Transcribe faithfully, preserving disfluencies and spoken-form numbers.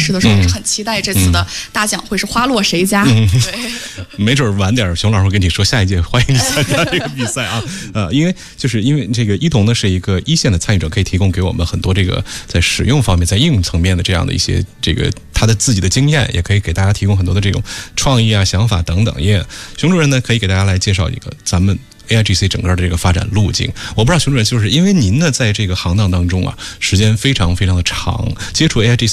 试的时候，我是很期待这次的大奖会是花落谁家。嗯、对， 没准晚点熊老师会跟你说，下一届欢迎你参加这个比赛啊。呃，因为就是因为这个一桐呢是一个一线的参与者，可以提供给我们很多这个在使用方面、在应用层面的这样的一些这个他的自己的经验，也可以给大家提供很多的这种创意啊、想法等等。也熊主任呢可以给大家来介绍一个咱们A I G C 整个的这个发展路径。我不知道熊主任，就是因为您呢在这个行当当中啊，时间非常非常的长，接触 A I G C